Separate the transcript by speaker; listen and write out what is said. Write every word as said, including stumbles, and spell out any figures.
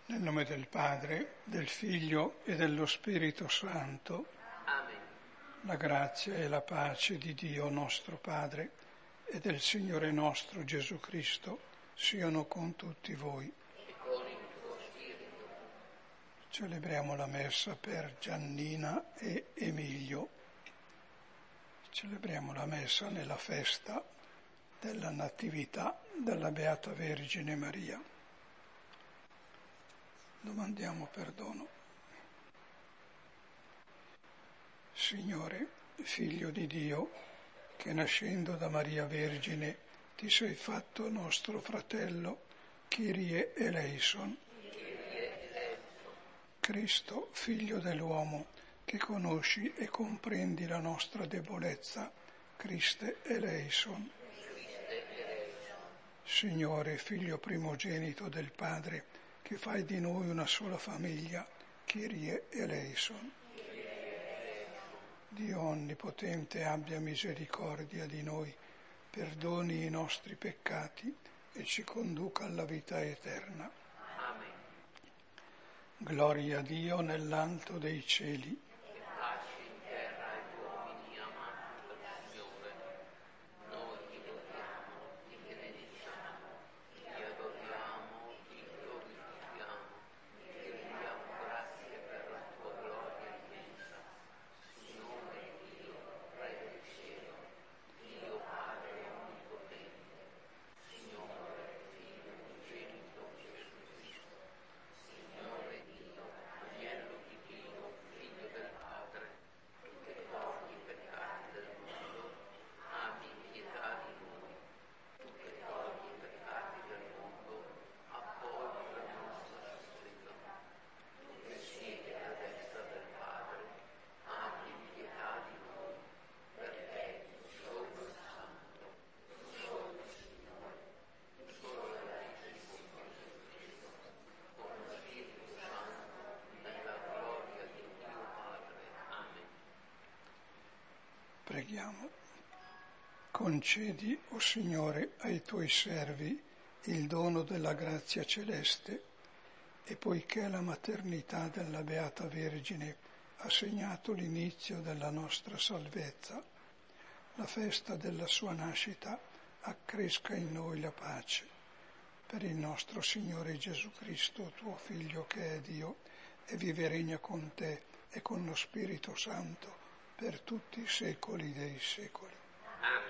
Speaker 1: Nel nome del Padre, del Figlio e dello Spirito Santo.
Speaker 2: Amen.
Speaker 1: La grazia e la pace di Dio nostro Padre e del Signore nostro Gesù Cristo siano con tutti voi.
Speaker 2: E con il tuo spirito.
Speaker 1: Celebriamo la messa per Giannina e Emilio. Celebriamo la messa nella festa della Natività della Beata Vergine Maria. Domandiamo perdono. Signore, Figlio di Dio, che nascendo da Maria Vergine ti sei fatto nostro fratello, Kyrie eleison. Cristo, Figlio dell'uomo, che conosci e comprendi la nostra debolezza, Christe eleison. Signore, Figlio primogenito del Padre, che fai di noi una sola famiglia, Kyrie eleison. Dio Onnipotente abbia misericordia di noi, perdoni i nostri peccati e ci conduca alla vita eterna.
Speaker 2: Amen.
Speaker 1: Gloria a Dio nell'alto dei cieli.
Speaker 2: E pace in terra agli uomini amati dal Signore. Noi ti lodiamo, ti benediciamo, ti adoriamo, ti glorifichiamo, ti rendiamo grazie per la tua gloria immensa. Signore Dio, Re del cielo, Dio Padre onnipotente, Signore Figlio unigenito Gesù Cristo, Signore Dio, Agnello di Dio, Figlio del Padre, che togli i peccati del mondo, abbi pietà di noi. Tu che togli i peccati del mondo, appoggi la nostra supplica. Tu che siedi alla destra del Padre, abbi pietà di noi. Perché tu solo il Santo, tu solo il Signore, tu solo l'Altissimo Gesù Cristo, con lo Spirito Santo, nella gloria di Dio Padre. Amen.
Speaker 1: Preghiamo. Concedi, o Signore, ai tuoi servi il dono della grazia celeste e poiché la maternità della Beata Vergine ha segnato l'inizio della nostra salvezza, la festa della sua nascita accresca in noi la pace. Per il nostro Signore Gesù Cristo, tuo Figlio che è Dio e vive e regna con te e con lo Spirito Santo per tutti i secoli dei secoli.
Speaker 2: Amen.